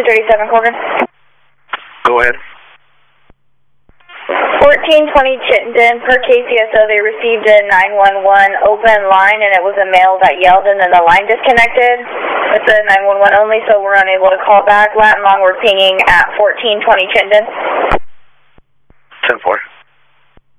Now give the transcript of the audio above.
337 Colgan. Go ahead. 1420 Chittenden, per KCSO, they received a 911 open line, and it was a male that yelled, and then the line disconnected. It's a 911 only, so we're unable to call back. Latin Long, we're pinging at 1420 Chittenden. 10-4.